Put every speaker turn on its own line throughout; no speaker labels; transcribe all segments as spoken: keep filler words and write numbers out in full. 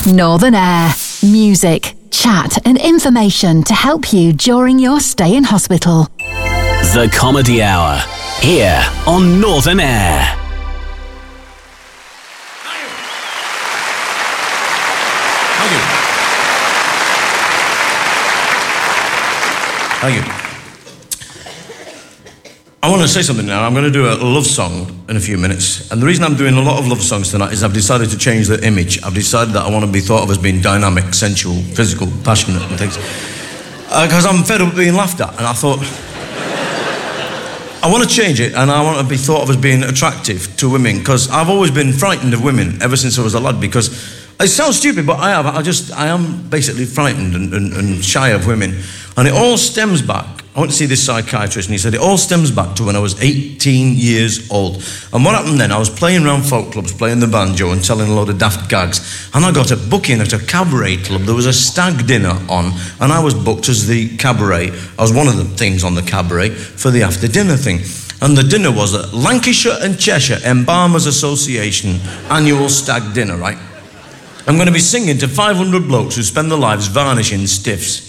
Northern Air. Music, chat and information to help you during your stay in hospital.
The Comedy Hour, here on Northern Air.
Thank you. Thank you. I want to say something now. I'm going to do a love song in a few minutes. And the reason I'm doing a lot of love songs tonight is I've decided to change the image. I've decided that I want to be thought of as being dynamic, sensual, physical, passionate and things. Because uh, I'm fed up being laughed at. And I thought, I want to change it and I want to be thought of as being attractive to women. Because I've always been frightened of women ever since I was a lad. Because it sounds stupid, but I have. I just, I am basically frightened and, and, and shy of women. And it all stems back. I went to see this psychiatrist and he said it all stems back to when I was eighteen years old. And what happened then, I was playing around folk clubs, playing the banjo and telling a load of daft gags. And I got a booking at a cabaret club. There was a stag dinner on and I was booked as the cabaret. I was one of the things on the cabaret for the after dinner thing. And the dinner was at Lancashire and Cheshire Embalmers Association annual stag dinner, right? I'm going to be singing to five hundred blokes who spend their lives varnishing stiffs.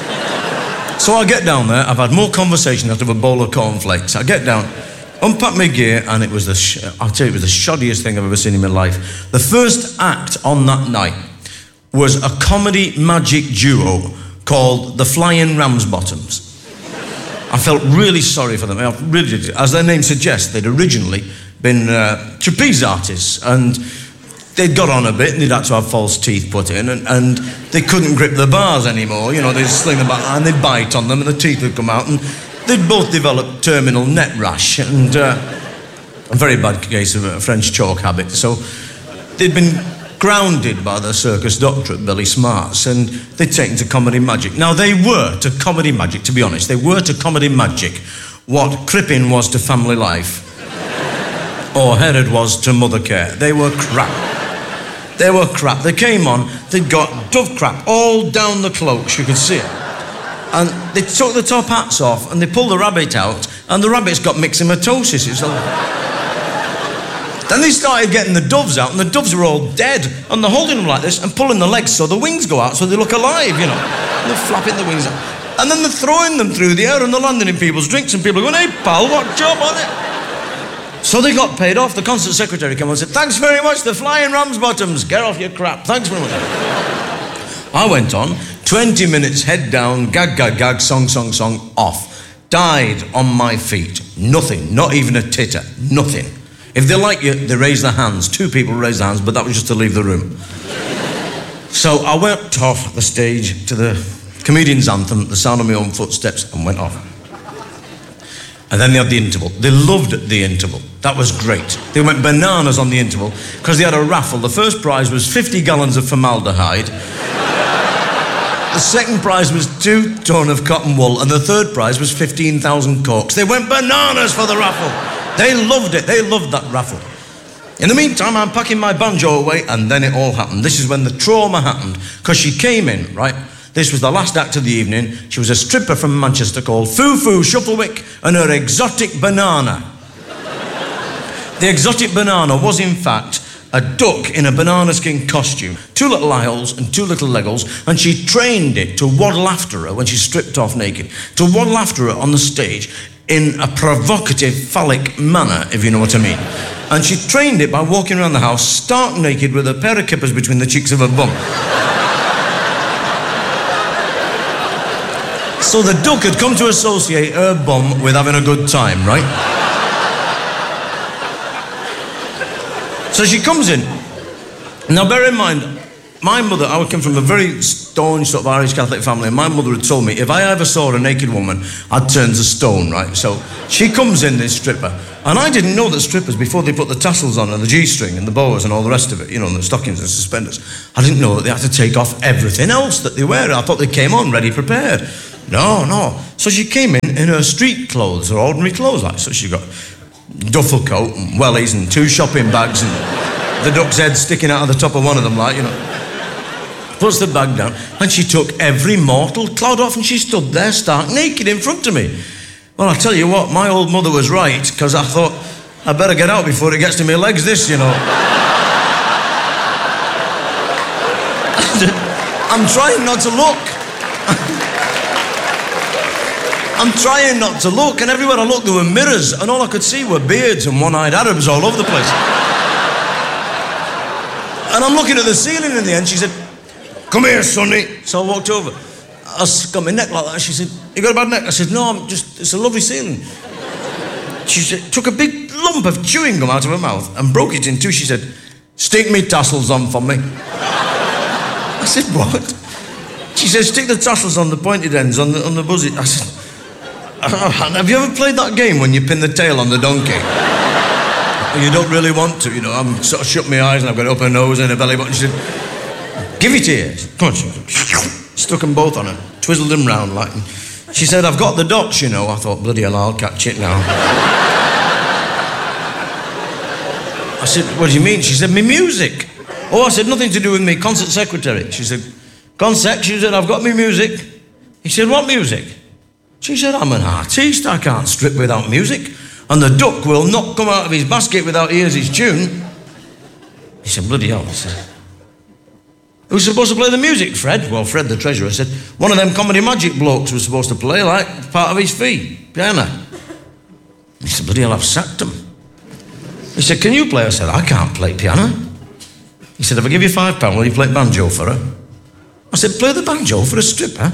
So I get down there, I've had more conversation out of a bowl of cornflakes. I get down, unpack my gear, and it was the, sh- I'll tell you, it was the shoddiest thing I've ever seen in my life. The first act on that night was a comedy magic duo called the Flying Ramsbottoms. I felt really sorry for them. I really did. As their name suggests, they'd originally been uh, trapeze artists, and they'd got on a bit and they'd had to have false teeth put in and, and they couldn't grip the bars anymore, you know, they'd sling them back and they'd bite on them and the teeth would come out and they'd both developed terminal net rash and uh, a very bad case of a French chalk habit. So they'd been grounded by the circus doctor at Billy Smart's and they'd taken to comedy magic. Now they were to comedy magic, to be honest, they were to comedy magic what Crippen was to family life or Herod was to mother care. They were crap. They were crap. They came on, they'd got dove crap all down the cloaks, you could see it. And they took the top hats off and they pulled the rabbit out and the rabbit's got myxomatosis. It's all... Then they started getting the doves out and the doves were all dead and they're holding them like this and pulling the legs so the wings go out so they look alive, you know. And they're flapping the wings out. And then they're throwing them through the air and they're landing in people's drinks and people are going, hey pal, what job on it? So they got paid off. The concert secretary came on and said, thanks very much, the Flying Ramsbottoms. Get off your crap. Thanks very much. I went on, twenty minutes, head down, gag, gag, gag, song, song, song, off. Died on my feet. Nothing. Not even a titter. Nothing. If they like you, they raise their hands. Two people raised their hands, but that was just to leave the room. So I went off the stage to the comedian's anthem, the sound of my own footsteps, and went off. And then they had the interval. They loved the interval. That was great. They went bananas on the interval because they had a raffle. The first prize was fifty gallons of formaldehyde. The second prize was two ton of cotton wool. And the third prize was fifteen thousand corks. They went bananas for the raffle. They loved it. They loved that raffle. In the meantime, I'm packing my banjo away and then it all happened. This is when the trauma happened because she came in, right? This was the last act of the evening. She was a stripper from Manchester called Foo Foo Shufflewick and her exotic banana. The exotic banana was, in fact, a duck in a banana skin costume, two little eye holes and two little leg holes, and she trained it to waddle after her when she stripped off naked, to waddle after her on the stage in a provocative, phallic manner, if you know what I mean. And she trained it by walking around the house stark naked with a pair of kippers between the cheeks of her bum. So the duck had come to associate her bum with having a good time, right? So she comes in. Now bear in mind, my mother, I came from a very staunch sort of Irish Catholic family, and my mother had told me if I ever saw a naked woman, I'd turn to stone, right? So she comes in, this stripper, and I didn't know that strippers, before they put the tassels on and the G-string and the boas and all the rest of it, you know, and the stockings and suspenders, I didn't know that they had to take off everything else that they wear. I thought they came on ready, prepared. No, no. So she came in in her street clothes, her ordinary clothes, like. So she got duffel coat and wellies and two shopping bags and the duck's head sticking out of the top of one of them, like, you know. Puts the bag down, and she took every mortal cloud off, and she stood there stark naked in front of me. Well, I tell you what, my old mother was right, because I thought, I better get out before it gets to my legs, this, you know. I'm trying not to look. I'm trying not to look, and everywhere I looked there were mirrors, and all I could see were beards and one-eyed Arabs all over the place. And I'm looking at the ceiling in the end. She said, "Come here, Sonny." So I walked over. I got my neck like that. She said, "You got a bad neck?" I said, "No, I'm just, it's a lovely ceiling." She said, took a big lump of chewing gum out of her mouth and broke it in two. She said, "Stick me tassels on for me." I said, "What?" She said, "Stick the tassels on the pointed ends, on the, on the buzzy." I said, "Have you ever played that game when you pin the tail on the donkey? You don't really want to, you know." I'm sort of shut my eyes and I've got up her nose and her belly button. She said, "Give it here." Come on. She stuck them both on her, twizzled them round like. She said, "I've got the dots, you know." I thought, bloody hell, I'll catch it now. I said, "What do you mean?" She said, "Me music." Oh, I said, "Nothing to do with me, concert secretary." She said, "Concert?" She said, "I've got me music." He said, "What music?" She said, "I'm an artiste, I can't strip without music. And the duck will not come out of his basket without he hears his tune." He said, "Bloody hell." He said, "Who's supposed to play the music, Fred?" Well, Fred, the treasurer, said, "One of them comedy magic blokes was supposed to play, like, part of his fee, piano." He said, "Bloody hell, I've sacked him." He said, "Can you play?" I said, "I can't play piano." He said, "If I give you five pounds, will you play banjo for her?" I said, "Play the banjo for a stripper?"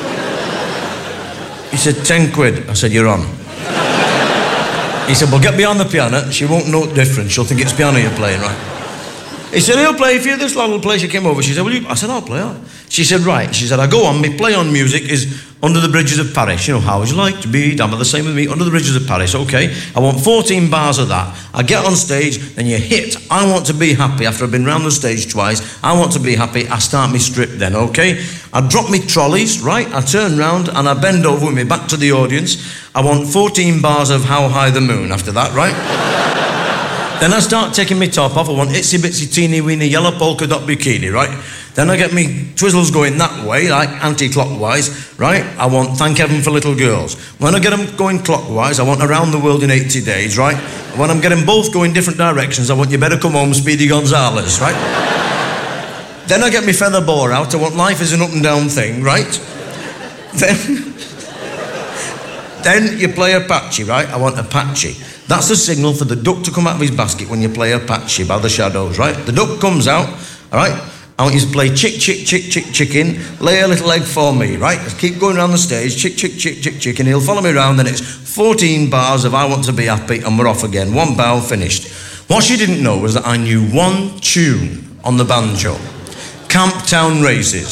He said, ten quid. I said, "You're on." He said, "Well, get behind the piano. She won't know the difference. She'll think it's piano you're playing, right?" He said, "He'll play for you." This little place, she came over. She said, "Will you?" I said, "I'll play on." She said, "Right." She said, "I go on. My play on music is Under the Bridges of Paris. You know, how would you like to be? Damn, the same with me. Under the Bridges of Paris. Okay. I want fourteen bars of that. I get on stage, then you hit I Want to Be Happy. After I've been round the stage twice, I Want to Be Happy. I start me strip then, okay? I drop me trolleys, right? I turn round and I bend over with me back to the audience. I want fourteen bars of How High the Moon after that, right? Then I start taking my top off. I want Itsy Bitsy Teeny Weeny Yellow Polka Dot Bikini, right? Then I get me twizzles going that way, like anti-clockwise, right? I want Thank Heaven for Little Girls. When I get them going clockwise, I want Around the World in eighty days, right? When I'm getting both going different directions, I want You Better Come Home, Speedy Gonzales, right? Then I get me feather boa out. I want Life is an Up and Down Thing, right? Then, then you play Apache, right? I want Apache. That's the signal for the duck to come out of his basket when you play Apache by the Shadows, right? The duck comes out, all right? I want you to play Chick, Chick, Chick, Chick, Chicken, Lay a Little Egg for Me, right? Just keep going around the stage, Chick, Chick, Chick, Chick, Chicken. He'll follow me around, and it's fourteen bars of I Want to Be Happy, and we're off again. One bow, finished. What she didn't know was that I knew one tune on the banjo. Camptown Races.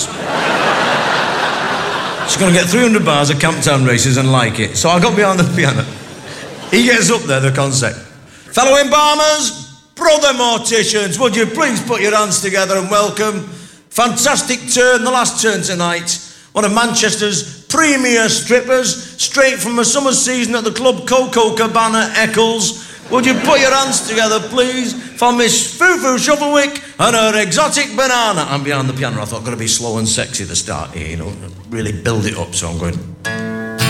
She's going to get three hundred bars of Camptown Races and like it. So I got behind the piano. He gets up there, the concert. "Fellow embalmers, brother morticians, would you please put your hands together and welcome fantastic turn, the last turn tonight, one of Manchester's premier strippers, straight from a summer season at the club Coco Cabana, Eccles. Would you put your hands together, please, for Miss Fufu Shovelwick and her exotic banana." I'm behind the piano. I thought, I've got to be slow and sexy at the start here, you know, really build it up. So I'm going...